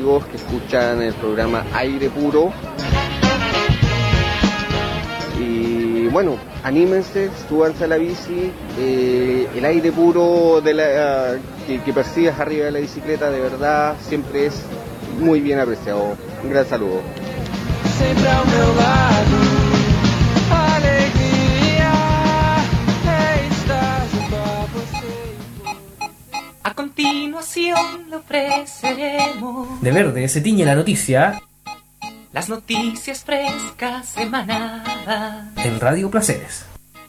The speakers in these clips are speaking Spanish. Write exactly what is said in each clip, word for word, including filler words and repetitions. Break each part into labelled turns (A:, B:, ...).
A: amigos que escuchan el programa Aire Puro. Y bueno, anímense, súbanse a la bici, eh, el aire puro de la, uh, que, que percibes arriba de la bicicleta, de verdad, siempre es muy bien apreciado. Un gran saludo.
B: Siempre a meu lado, alegría, estar junto a você. A continuación le ofreceremos
C: De verde se tiñe la noticia
B: las noticias frescas semanadas
C: en Radio Placeres.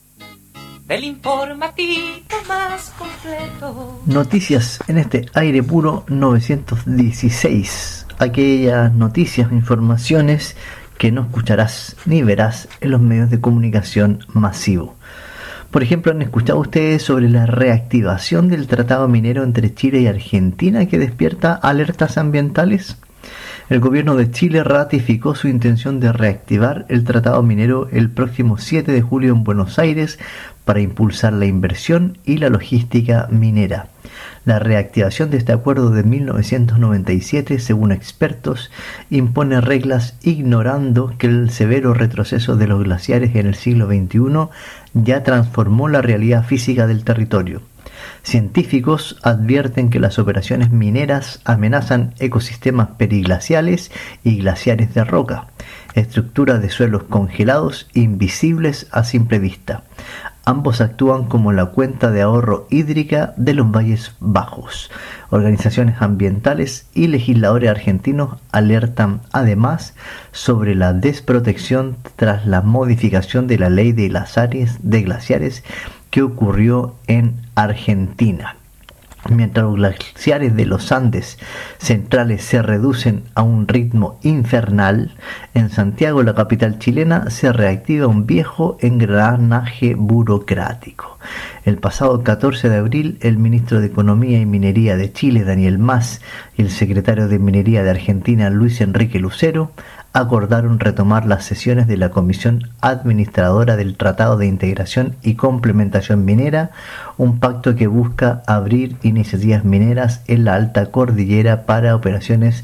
B: del informativo más completo.
D: Noticias en este aire puro novecientos dieciséis. Aquellas noticias, informaciones que no escucharás ni verás en los medios de comunicación masivos. Por ejemplo, ¿han escuchado ustedes sobre la reactivación del tratado minero entre Chile y Argentina que despierta alertas ambientales? El gobierno de Chile ratificó su intención de reactivar el tratado minero el próximo siete de julio en Buenos Aires para impulsar la inversión y la logística minera. La reactivación de este acuerdo de mil novecientos noventa y siete, según expertos, impone reglas ignorando que el severo retroceso de los glaciares en el siglo veintiuno ya transformó la realidad física del territorio. Científicos advierten que las operaciones mineras amenazan ecosistemas periglaciales y glaciares de roca, estructuras de suelos congelados invisibles a simple vista. Ambos actúan como la cuenta de ahorro hídrica de los valles bajos. Organizaciones ambientales y legisladores argentinos alertan además sobre la desprotección tras la modificación de la ley de glaciares, de glaciares que ocurrió en Argentina. Mientras los glaciares de los Andes centrales se reducen a un ritmo infernal, en Santiago, la capital chilena, se reactiva un viejo engranaje burocrático. El pasado catorce de abril, el ministro de Economía y Minería de Chile, Daniel Mas, y el secretario de Minería de Argentina, Luis Enrique Lucero, acordaron retomar las sesiones de la Comisión Administradora del Tratado de Integración y Complementación Minera, un pacto que busca abrir iniciativas mineras en la Alta Cordillera para operaciones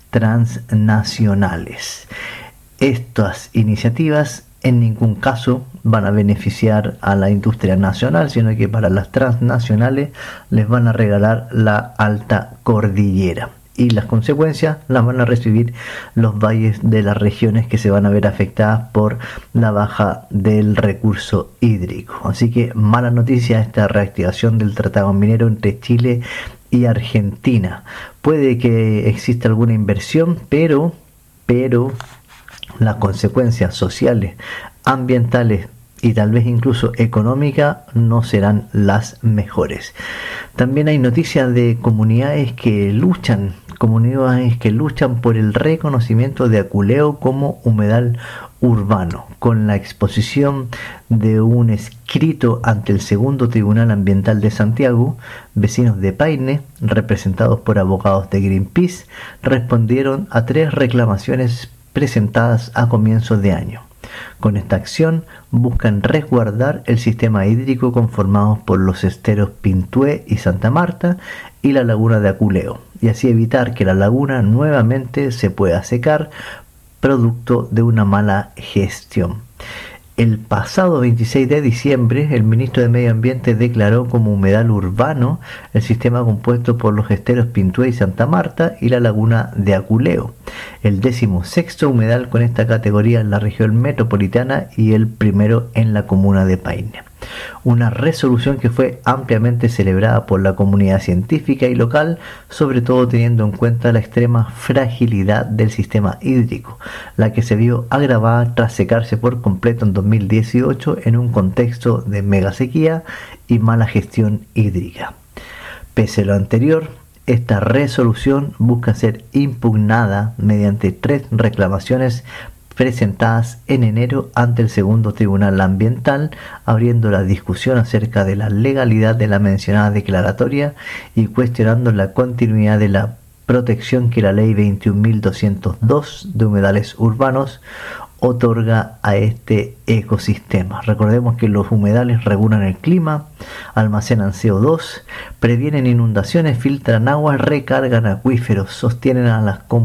D: transnacionales. Estas iniciativas en ningún caso van a beneficiar a la industria nacional, sino que para las transnacionales les van a regalar la Alta Cordillera. Y las consecuencias las van a recibir los valles de las regiones que se van a ver afectadas por la baja del recurso hídrico. Así que mala noticia esta reactivación del tratado minero entre Chile y Argentina. Puede que exista alguna inversión, pero, pero las consecuencias sociales, ambientales y tal vez incluso económicas no serán las mejores. También hay noticias de comunidades que luchan, comunidades que luchan por el reconocimiento de Aculeo como humedal urbano, con la exposición de un escrito ante el segundo Tribunal Ambiental de Santiago. Vecinos de Paine, representados por abogados de Greenpeace, respondieron a tres reclamaciones presentadas a comienzos de año. Con esta acción buscan resguardar el sistema hídrico conformado por los esteros Pintué y Santa Marta y la laguna de Aculeo, y así evitar que la laguna nuevamente se pueda secar producto de una mala gestión. El pasado veintiséis de diciembre, el ministro de Medio Ambiente declaró como humedal urbano el sistema compuesto por los esteros Pintué y Santa Marta y la laguna de Aculeo, el décimo sexto humedal con esta categoría en la región metropolitana y el primero en la comuna de Paine. Una resolución que fue ampliamente celebrada por la comunidad científica y local, sobre todo teniendo en cuenta la extrema fragilidad del sistema hídrico, la que se vio agravada tras secarse por completo en dos mil dieciocho en un contexto de mega sequía y mala gestión hídrica. Pese a lo anterior, esta resolución busca ser impugnada mediante tres reclamaciones presentadas en enero ante el segundo Tribunal Ambiental, abriendo la discusión acerca de la legalidad de la mencionada declaratoria y cuestionando la continuidad de la protección que la Ley veintiún mil doscientos dos de humedales urbanos otorga a este ecosistema. Recordemos que los humedales regulan el clima, almacenan C O dos, previenen inundaciones, filtran agua, recargan acuíferos, sostienen a las comunidades